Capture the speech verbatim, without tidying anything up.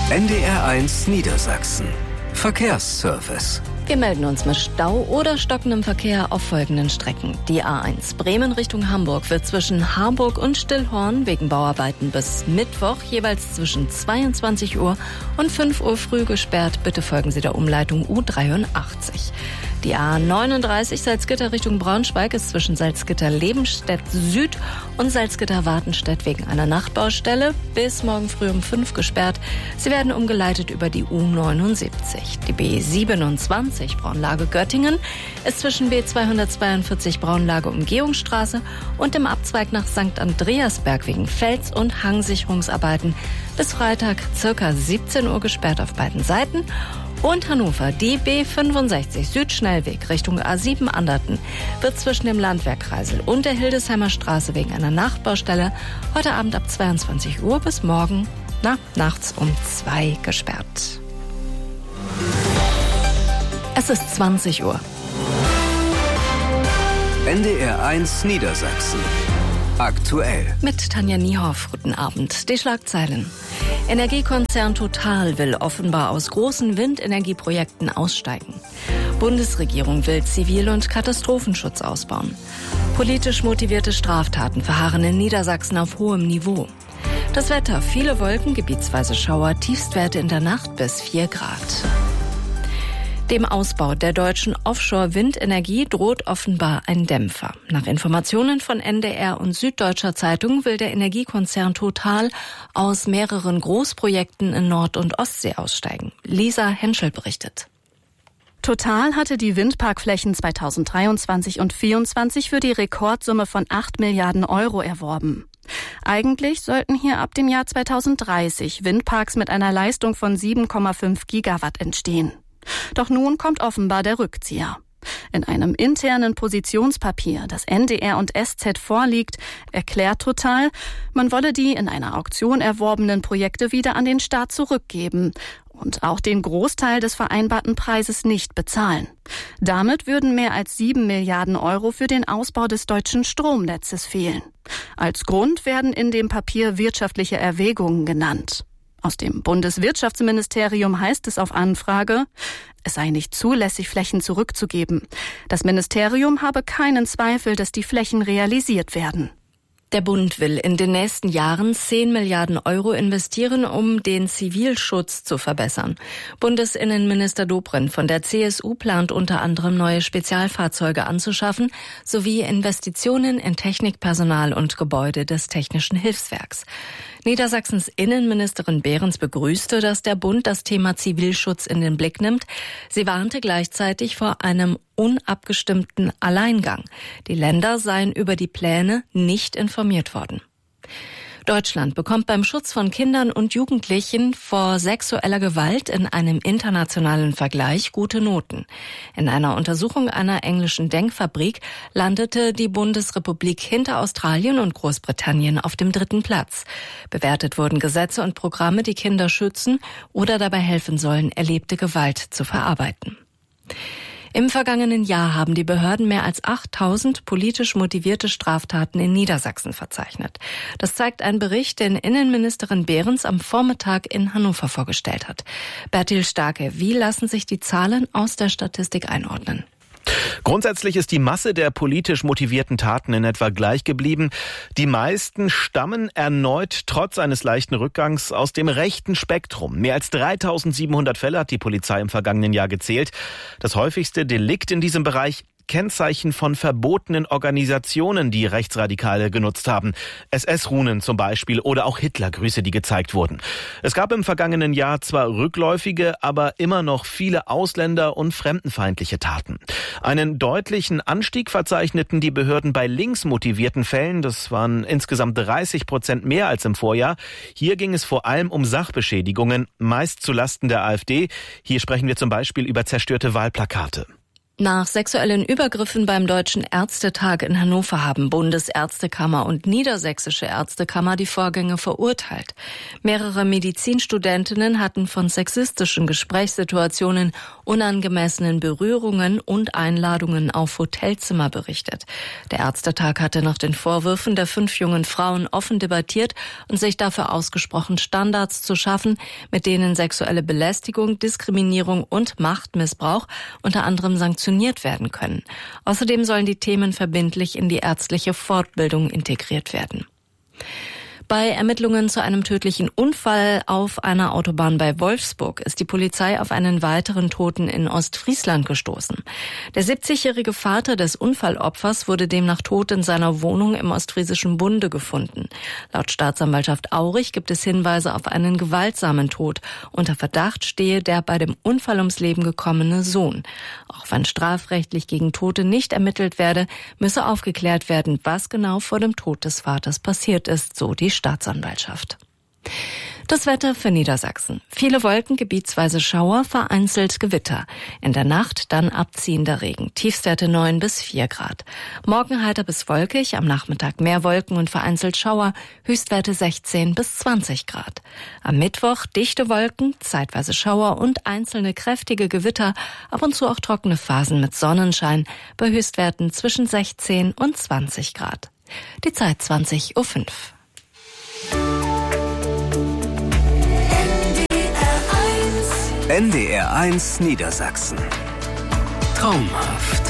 N D R eins Niedersachsen. Verkehrsservice. Wir melden uns mit Stau oder stockendem Verkehr auf folgenden Strecken. Die A eins Bremen Richtung Hamburg wird zwischen Harburg und Stillhorn wegen Bauarbeiten bis Mittwoch jeweils zwischen zweiundzwanzig Uhr und fünf Uhr früh gesperrt. Bitte folgen Sie der Umleitung U dreiundachtzig. Die A neununddreißig Salzgitter Richtung Braunschweig ist zwischen Salzgitter-Lebenstedt Süd und Salzgitter-Wartenstedt wegen einer Nachtbaustelle bis morgen früh um fünf gesperrt. Sie werden umgeleitet über die U neunundsiebzig. Die B siebenundzwanzig Braunlage Göttingen ist zwischen B zweihundertzweiundvierzig Braunlage Umgehungsstraße und dem Abzweig nach Sankt Andreasberg wegen Fels- und Hangsicherungsarbeiten bis Freitag circa siebzehn Uhr gesperrt auf beiden Seiten. Und Hannover, die B fünfundsechzig Südschnellweg Richtung A sieben Anderten wird zwischen dem Landwehrkreisel und der Hildesheimer Straße wegen einer Nachtbaustelle heute Abend ab zweiundzwanzig Uhr bis morgen na, nachts um zwei gesperrt. Es ist zwanzig Uhr. N D R eins Niedersachsen. Aktuell. Mit Tanja Niehoff, guten Abend. Die Schlagzeilen. Energiekonzern Total will offenbar aus großen Windenergieprojekten aussteigen. Bundesregierung will Zivil- und Katastrophenschutz ausbauen. Politisch motivierte Straftaten verharren in Niedersachsen auf hohem Niveau. Das Wetter, viele Wolken, gebietsweise Schauer, Tiefstwerte in der Nacht bis vier Grad. Dem Ausbau der deutschen Offshore-Windenergie droht offenbar ein Dämpfer. Nach Informationen von N D R und Süddeutscher Zeitung will der Energiekonzern Total aus mehreren Großprojekten in Nord- und Ostsee aussteigen. Lisa Henschel berichtet. Total hatte die Windparkflächen zweitausenddreiundzwanzig und vierundzwanzig für die Rekordsumme von acht Milliarden Euro erworben. Eigentlich sollten hier ab dem Jahr zweitausenddreißig Windparks mit einer Leistung von sieben Komma fünf Gigawatt entstehen. Doch nun kommt offenbar der Rückzieher. In einem internen Positionspapier, das N D R und S Z vorliegt, erklärt Total, man wolle die in einer Auktion erworbenen Projekte wieder an den Staat zurückgeben und auch den Großteil des vereinbarten Preises nicht bezahlen. Damit würden mehr als sieben Milliarden Euro für den Ausbau des deutschen Stromnetzes fehlen. Als Grund werden in dem Papier wirtschaftliche Erwägungen genannt. Aus dem Bundeswirtschaftsministerium heißt es auf Anfrage, es sei nicht zulässig, Flächen zurückzugeben. Das Ministerium habe keinen Zweifel, dass die Flächen realisiert werden. Der Bund will in den nächsten Jahren zehn Milliarden Euro investieren, um den Zivilschutz zu verbessern. Bundesinnenminister Dobrindt von der C S U plant unter anderem neue Spezialfahrzeuge anzuschaffen, sowie Investitionen in Technik, Personal und Gebäude des Technischen Hilfswerks. Niedersachsens Innenministerin Behrens begrüßte, dass der Bund das Thema Zivilschutz in den Blick nimmt. Sie warnte gleichzeitig vor einem unabgestimmten Alleingang. Die Länder seien über die Pläne nicht informiert worden. Deutschland bekommt beim Schutz von Kindern und Jugendlichen vor sexueller Gewalt in einem internationalen Vergleich gute Noten. In einer Untersuchung einer englischen Denkfabrik landete die Bundesrepublik hinter Australien und Großbritannien auf dem dritten Platz. Bewertet wurden Gesetze und Programme, die Kinder schützen oder dabei helfen sollen, erlebte Gewalt zu verarbeiten. Im vergangenen Jahr haben die Behörden mehr als achttausend politisch motivierte Straftaten in Niedersachsen verzeichnet. Das zeigt ein Bericht, den Innenministerin Behrens am Vormittag in Hannover vorgestellt hat. Bertil Starke, wie lassen sich die Zahlen aus der Statistik einordnen? Grundsätzlich ist die Masse der politisch motivierten Taten in etwa gleich geblieben. Die meisten stammen erneut trotz eines leichten Rückgangs aus dem rechten Spektrum. Mehr als dreitausendsiebenhundert Fälle hat die Polizei im vergangenen Jahr gezählt. Das häufigste Delikt in diesem Bereich: Kennzeichen von verbotenen Organisationen, die Rechtsradikale genutzt haben. S S-Runen zum Beispiel oder auch Hitlergrüße, die gezeigt wurden. Es gab im vergangenen Jahr zwar rückläufige, aber immer noch viele Ausländer- und fremdenfeindliche Taten. Einen deutlichen Anstieg verzeichneten die Behörden bei linksmotivierten Fällen. Das waren insgesamt dreißig Prozent mehr als im Vorjahr. Hier ging es vor allem um Sachbeschädigungen, meist zulasten der AfD. Hier sprechen wir zum Beispiel über zerstörte Wahlplakate. Nach sexuellen Übergriffen beim Deutschen Ärztetag in Hannover haben Bundesärztekammer und Niedersächsische Ärztekammer die Vorgänge verurteilt. Mehrere Medizinstudentinnen hatten von sexistischen Gesprächssituationen, unangemessenen Berührungen und Einladungen auf Hotelzimmer berichtet. Der Ärztetag hatte nach den Vorwürfen der fünf jungen Frauen offen debattiert und sich dafür ausgesprochen, Standards zu schaffen, mit denen sexuelle Belästigung, Diskriminierung und Machtmissbrauch unter anderem sanktioniert werden können. Außerdem sollen die Themen verbindlich in die ärztliche Fortbildung integriert werden. Bei Ermittlungen zu einem tödlichen Unfall auf einer Autobahn bei Wolfsburg ist die Polizei auf einen weiteren Toten in Ostfriesland gestoßen. Der siebzigjährige Vater des Unfallopfers wurde demnach tot in seiner Wohnung im ostfriesischen Bunde gefunden. Laut Staatsanwaltschaft Aurich gibt es Hinweise auf einen gewaltsamen Tod. Unter Verdacht stehe der bei dem Unfall ums Leben gekommene Sohn. Auch wenn strafrechtlich gegen Tote nicht ermittelt werde, müsse aufgeklärt werden, was genau vor dem Tod des Vaters passiert ist, so die Staatsanwaltschaft. Das Wetter für Niedersachsen. Viele Wolken, gebietsweise Schauer, vereinzelt Gewitter. In der Nacht dann abziehender Regen. Tiefstwerte neun bis vier Grad. Morgen heiter bis wolkig, am Nachmittag mehr Wolken und vereinzelt Schauer. Höchstwerte sechzehn bis zwanzig Grad. Am Mittwoch dichte Wolken, zeitweise Schauer und einzelne kräftige Gewitter. Ab und zu auch trockene Phasen mit Sonnenschein. Bei Höchstwerten zwischen sechzehn und zwanzig Grad. Die Zeit zwanzig Uhr fünf. N D R eins Niedersachsen. Traumhaft.